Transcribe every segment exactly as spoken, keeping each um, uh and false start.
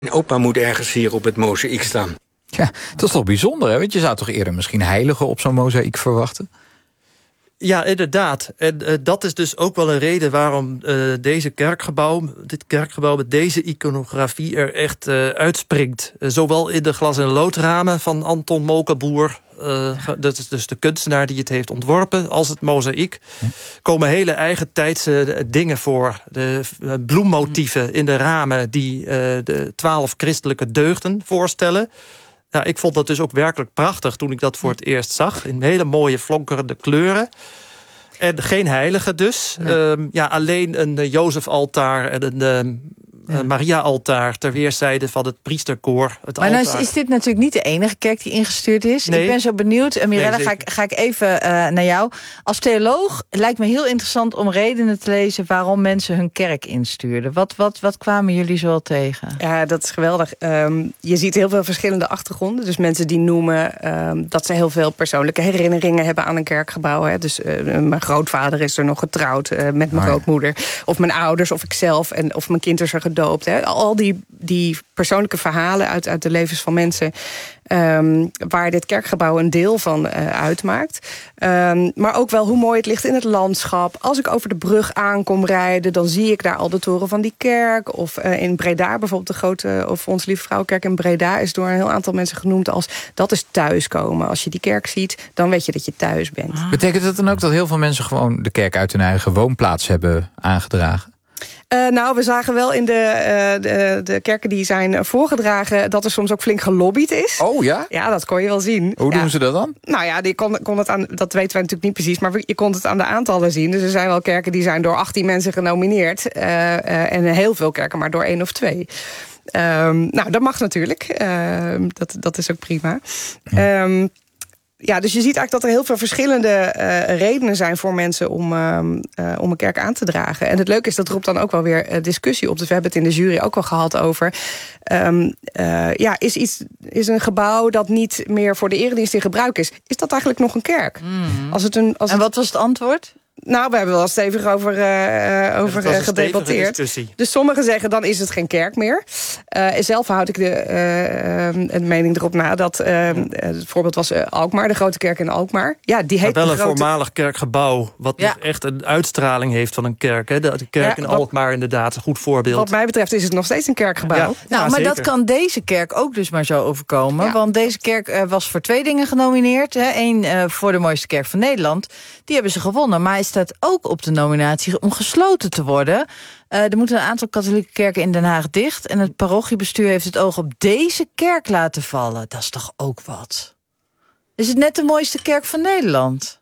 Mijn opa moet ergens hier op het mozaïek staan. Ja, dat is toch bijzonder, hè? Want je zou toch eerder misschien heiligen op zo'n mozaïek verwachten? Ja, inderdaad. En uh, dat is dus ook wel een reden waarom uh, deze kerkgebouw, dit kerkgebouw met deze iconografie er echt uh, uitspringt. Uh, zowel in de glas- en loodramen van Anton Mokelboer, uh, dat is dus de kunstenaar die het heeft ontworpen, als het mozaïek, hm. komen hele eigen tijdse dingen voor. De uh, bloemmotieven in de ramen die uh, de twaalf christelijke deugden voorstellen. Ja, ik vond dat dus ook werkelijk prachtig toen ik dat voor het eerst zag. In hele mooie flonkerende kleuren. En geen heilige dus. Nee. Um, ja, alleen een uh, Jozef-altaar en een uh, ja. Maria-altaar ter weerszijde van het priesterkoor. Het maar nou is, is dit natuurlijk niet de enige kerk die ingestuurd is. Nee. Ik ben zo benieuwd. Mirella, nee, ga, ik, ga ik even uh, naar jou. Als theoloog lijkt me heel interessant om redenen te lezen waarom mensen hun kerk instuurden. Wat, wat, wat kwamen jullie zo al tegen? Ja, dat is geweldig. Um, je ziet heel veel verschillende achtergronden. Dus mensen die noemen um, dat ze heel veel persoonlijke herinneringen hebben aan een kerkgebouw. Hè. Dus uh, mijn grootvader is er nog getrouwd uh, met mijn oh, grootmoeder. Ja. Of mijn ouders, of ikzelf, en of mijn kind is er gedoopt. Hè. Al die, die persoonlijke verhalen uit, uit de levens van mensen, Um, waar dit kerkgebouw een deel van uh, uitmaakt. Um, maar ook wel hoe mooi het ligt in het landschap. Als ik over de brug aankom rijden, dan zie ik daar al de toren van die kerk. Of uh, in Breda, bijvoorbeeld de grote, of Onze Lieve Vrouwenkerk in Breda, is door een heel aantal mensen genoemd als dat is thuiskomen. Als je die kerk ziet, dan weet je dat je thuis bent. Ah. Betekent dat dan ook dat heel veel mensen gewoon de kerk uit hun eigen woonplaats hebben aangedragen? Uh, nou, we zagen wel in de, uh, de, de kerken die zijn voorgedragen dat er soms ook flink gelobbyd is. Oh ja? Ja, dat kon je wel zien. Hoe ja. doen ze dat dan? Nou ja, die kon, kon het aan, dat weten wij natuurlijk niet precies, maar je kon het aan de aantallen zien. Dus er zijn wel kerken die zijn door achttien mensen genomineerd. Uh, uh, en heel veel kerken maar door één of twee. Um, nou, dat mag natuurlijk. Uh, dat, dat is ook prima. Ja. Um, Ja, dus je ziet eigenlijk dat er heel veel verschillende uh, redenen zijn voor mensen om, uh, uh, om een kerk aan te dragen. En het leuke is, dat roept dan ook wel weer uh, discussie op. Dus we hebben het in de jury ook al gehad over. Um, uh, ja, is, iets, is een gebouw dat niet meer voor de eredienst in gebruik is, is dat eigenlijk nog een kerk? Mm. Als het een, als en wat was het antwoord? Nou, we hebben wel stevig over, uh, over uh, gedebatteerd. Dus sommigen zeggen, dan is het geen kerk meer. Uh, zelf houd ik de, uh, uh, mening erop na dat uh, het voorbeeld was uh, Alkmaar, de grote kerk in Alkmaar. Ja, die heeft maar wel een grote... voormalig kerkgebouw, wat ja. nog echt een uitstraling heeft van een kerk. Hè? De, de kerk ja, in Alkmaar wat, inderdaad, een goed voorbeeld. Wat mij betreft is het nog steeds een kerkgebouw. Ja. Nou, ja, maar zeker. Dat kan deze kerk ook dus maar zo overkomen. Ja. Want deze kerk uh, was voor twee dingen genomineerd. Eén uh, voor de mooiste kerk van Nederland. Die hebben ze gewonnen, maar hij staat ook op de nominatie om gesloten te worden. Uh, er moeten een aantal katholieke kerken in Den Haag dicht, en het parochiebestuur heeft het oog op deze kerk laten vallen. Dat is toch ook wat? Is het net de mooiste kerk van Nederland?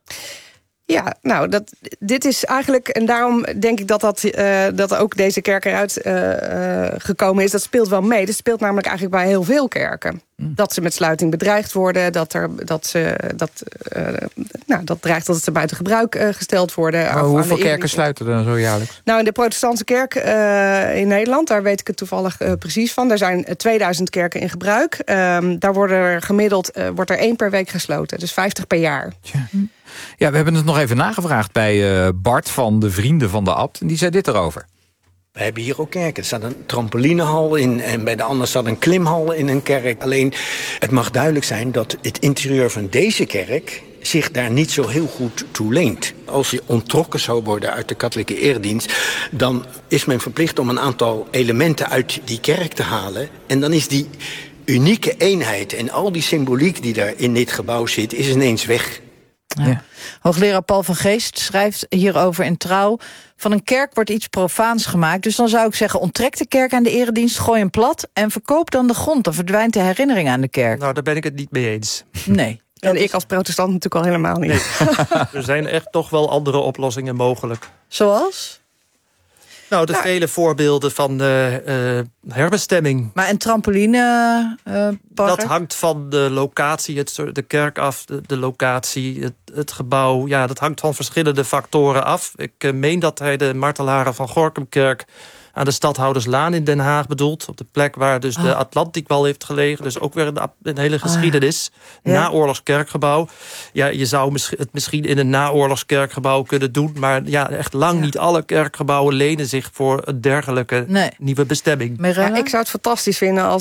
Ja, nou, dat, dit is eigenlijk, en daarom denk ik dat, dat, uh, dat ook deze kerk eruit uh, uh, gekomen is. Dat speelt wel mee. Dat speelt namelijk eigenlijk bij heel veel kerken. Mm. Dat ze met sluiting bedreigd worden, dat er dat ze dat, uh, nou, dat dreigt dat ze buiten gebruik uh, gesteld worden. Maar hoeveel kerken sluiten er dan zo jaarlijks? Nou, in de protestantse kerk uh, in Nederland, daar weet ik het toevallig uh, precies van. Er zijn tweeduizend kerken in gebruik. Um, daar worden er gemiddeld uh, wordt er één per week gesloten, dus vijftig per jaar. Tja. Ja, we hebben het nog even nagevraagd bij uh, Bart van de Vrienden van de Abt. En die zei dit erover. We hebben hier ook kerken. Er staat een trampolinehal in en bij de ander staat een klimhal in een kerk. Alleen, het mag duidelijk zijn dat het interieur van deze kerk zich daar niet zo heel goed toe leent. Als je onttrokken zou worden uit de katholieke eredienst, dan is men verplicht om een aantal elementen uit die kerk te halen. En dan is die unieke eenheid en al die symboliek die daar in dit gebouw zit, is ineens weg. Ja. Ja. Hoogleraar Paul van Geest schrijft hierover in Trouw: van een kerk wordt iets profaans gemaakt. Dus dan zou ik zeggen, onttrek de kerk aan de eredienst, gooi hem plat en verkoop dan de grond. Dan verdwijnt de herinnering aan de kerk. Nou, daar ben ik het niet mee eens. Nee. En ik als protestant natuurlijk al helemaal niet. Nee. Er zijn echt toch wel andere oplossingen mogelijk. Zoals? Nou, de nou, vele voorbeelden van uh, uh, herbestemming. Maar een trampoline uh, dat hangt van de locatie, het, de kerk af, de, de locatie, het, het gebouw. Ja, dat hangt van verschillende factoren af. Ik uh, meen dat hij de Martelaren van Gorinchem kerk aan de Stadhouderslaan in Den Haag bedoeld. Op de plek waar dus de Atlantikwal heeft gelegen. Dus ook weer een, een hele geschiedenis. Ah, ja. Naoorlogs kerkgebouw. Ja, je zou het misschien in een naoorlogs kerkgebouw kunnen doen. Maar ja, echt lang ja. niet alle kerkgebouwen lenen zich voor een dergelijke nee. nieuwe bestemming. Ja, ik zou het fantastisch vinden als